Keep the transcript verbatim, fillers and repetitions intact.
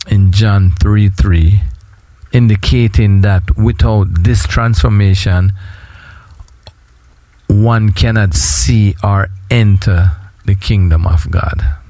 in John three three, indicating that without this transformation, one cannot see or enter the kingdom of God.